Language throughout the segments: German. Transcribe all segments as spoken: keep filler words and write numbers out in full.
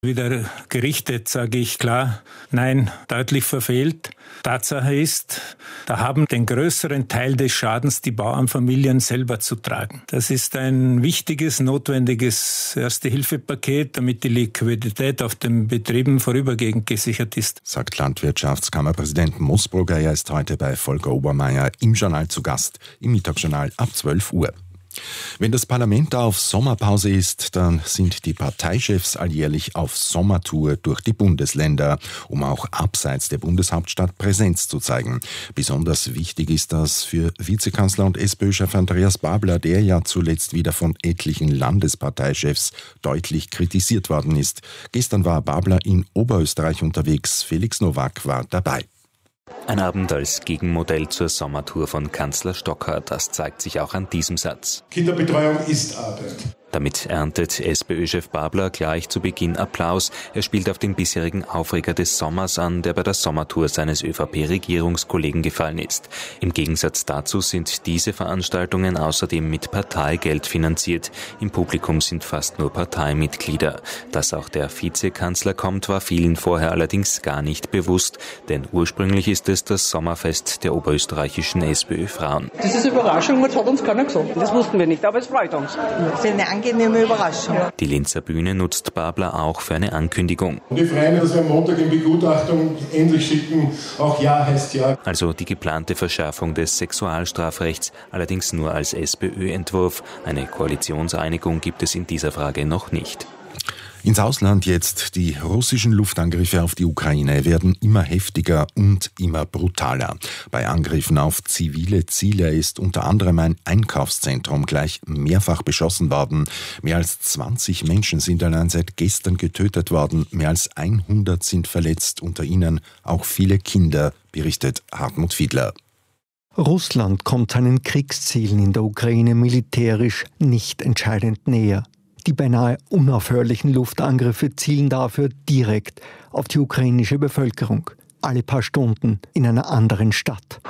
Wieder gerichtet sage ich klar, nein, deutlich verfehlt. Tatsache ist, da haben den größeren Teil des Schadens die Bauernfamilien selber zu tragen. Das ist ein wichtiges, notwendiges Erste-Hilfe-Paket, damit die Liquidität auf den Betrieben vorübergehend gesichert ist. Sagt Landwirtschaftskammerpräsident Moosbrugger. Er ist heute bei Volker Obermeier im Journal zu Gast, im Mittagsjournal ab zwölf Uhr. Wenn das Parlament auf Sommerpause ist, dann sind die Parteichefs alljährlich auf Sommertour durch die Bundesländer, um auch abseits der Bundeshauptstadt Präsenz zu zeigen. Besonders wichtig ist das für Vizekanzler und SPÖ-Chef Andreas Babler, der ja zuletzt wieder von etlichen Landesparteichefs deutlich kritisiert worden ist. Gestern war Babler in Oberösterreich unterwegs. Felix Nowak war dabei. Ein Abend als Gegenmodell zur Sommertour von Kanzler Stocker, das zeigt sich auch an diesem Satz. Kinderbetreuung ist Arbeit. Damit erntet SPÖ-Chef Babler gleich zu Beginn Applaus. Er spielt auf den bisherigen Aufreger des Sommers an, der bei der Sommertour seines ÖVP-Regierungskollegen gefallen ist. Im Gegensatz dazu sind diese Veranstaltungen außerdem mit Parteigeld finanziert. Im Publikum sind fast nur Parteimitglieder. Dass auch der Vizekanzler kommt, war vielen vorher allerdings gar nicht bewusst, denn ursprünglich ist es das Sommerfest der oberösterreichischen SPÖ-Frauen. Das ist eine Überraschung, das hat uns keiner gesagt. Das wussten wir nicht, aber es freut uns. Angenehme Überraschung. Die Linzer Bühne nutzt Babler auch für eine Ankündigung. Und ich freue mich, dass wir am Montag in Begutachtung endlich schicken. Auch Ja heißt Ja. Also die geplante Verschärfung des Sexualstrafrechts, allerdings nur als SPÖ-Entwurf. Eine Koalitionseinigung gibt es in dieser Frage noch nicht. Ins Ausland jetzt. Die russischen Luftangriffe auf die Ukraine werden immer heftiger und immer brutaler. Bei Angriffen auf zivile Ziele ist unter anderem ein Einkaufszentrum gleich mehrfach beschossen worden. Mehr als zwanzig Menschen sind allein seit gestern getötet worden. Mehr als hundert sind verletzt, unter ihnen auch viele Kinder, berichtet Hartmut Fiedler. Russland kommt seinen Kriegszielen in der Ukraine militärisch nicht entscheidend näher. Die beinahe unaufhörlichen Luftangriffe zielen dafür direkt auf die ukrainische Bevölkerung. Alle paar Stunden in einer anderen Stadt.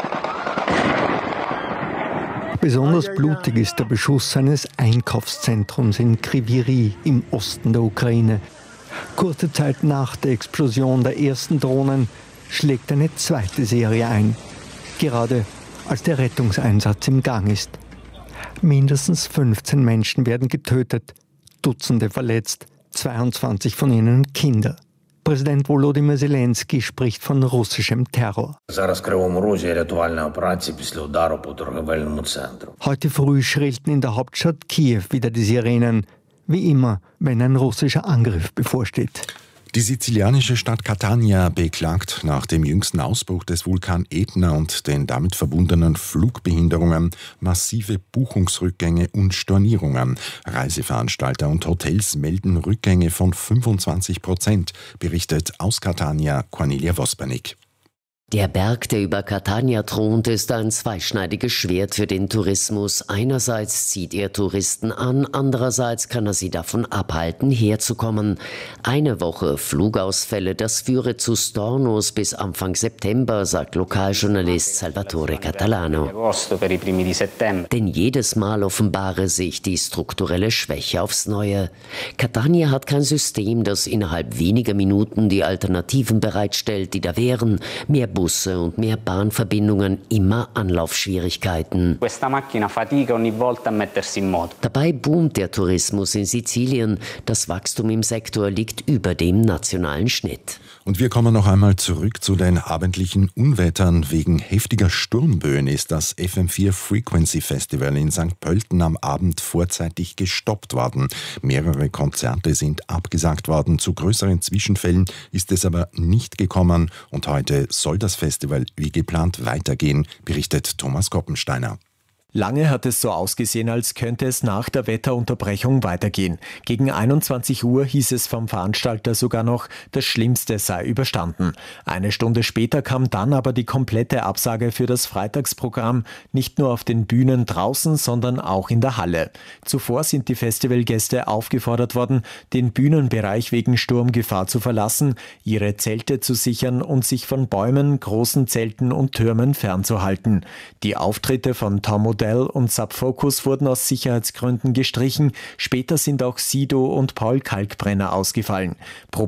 Besonders blutig ist der Beschuss eines Einkaufszentrums in Kryvyi im Osten der Ukraine. Kurze Zeit nach der Explosion der ersten Drohnen schlägt eine zweite Serie ein. Gerade als der Rettungseinsatz im Gang ist. Mindestens fünfzehn Menschen werden getötet. Dutzende verletzt, zweiundzwanzig von ihnen Kinder. Präsident Volodymyr Zelensky spricht von russischem Terror. Heute früh schrillten in der Hauptstadt Kiew wieder die Sirenen, wie immer, wenn ein russischer Angriff bevorsteht. Die sizilianische Stadt Catania beklagt nach dem jüngsten Ausbruch des Vulkan Ätna und den damit verbundenen Flugbehinderungen massive Buchungsrückgänge und Stornierungen. Reiseveranstalter und Hotels melden Rückgänge von fünfundzwanzig Prozent, berichtet aus Catania Cornelia Vospernik. Der Berg, der über Catania thront, ist ein zweischneidiges Schwert für den Tourismus. Einerseits zieht er Touristen an, andererseits kann er sie davon abhalten, herzukommen. Eine Woche Flugausfälle, das führe zu Stornos bis Anfang September, sagt Lokaljournalist Salvatore Catalano. Denn jedes Mal offenbare sich die strukturelle Schwäche aufs Neue. Catania hat kein System, das innerhalb weniger Minuten die Alternativen bereitstellt, die da wären. Mehr Busse und mehr Bahnverbindungen, immer Anlaufschwierigkeiten. Dabei boomt der Tourismus in Sizilien. Das Wachstum im Sektor liegt über dem nationalen Schnitt. Und wir kommen noch einmal zurück zu den abendlichen Unwettern. Wegen heftiger Sturmböen ist das F M vier Frequency Festival in Sankt Pölten am Abend vorzeitig gestoppt worden. Mehrere Konzerte sind abgesagt worden. Zu größeren Zwischenfällen ist es aber nicht gekommen. Und heute soll das Festival wie geplant weitergehen, berichtet Thomas Koppensteiner. Lange hat es so ausgesehen, als könnte es nach der Wetterunterbrechung weitergehen. Gegen einundzwanzig Uhr hieß es vom Veranstalter sogar noch, das Schlimmste sei überstanden. Eine Stunde später kam dann aber die komplette Absage für das Freitagsprogramm, nicht nur auf den Bühnen draußen, sondern auch in der Halle. Zuvor sind die Festivalgäste aufgefordert worden, den Bühnenbereich wegen Sturmgefahr zu verlassen, ihre Zelte zu sichern und sich von Bäumen, großen Zelten und Türmen fernzuhalten. Die Auftritte von Tom Odell und Subfocus wurden aus Sicherheitsgründen gestrichen. Später sind auch Sido und Paul Kalkbrenner ausgefallen. Pro